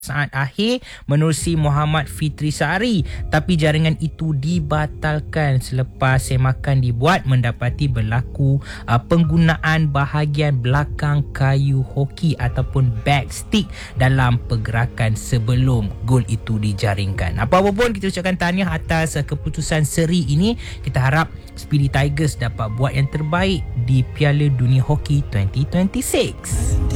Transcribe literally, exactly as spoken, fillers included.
saat akhir menerusi Muhammad Fitri Sari, tapi jaringan itu dibatalkan selepas semakan dibuat mendapati berlaku uh, penggunaan bahagian belakang kayu hoki ataupun backstick dalam pergerakan sebelum gol itu dijaringkan. Apa-apa pun, kita ucapkan tahniah atas uh, keputusan seri ini. Kita harap Speedy Tigers dapat buat yang terbaik di Piala Dunia Hoki dua ribu dua puluh enam.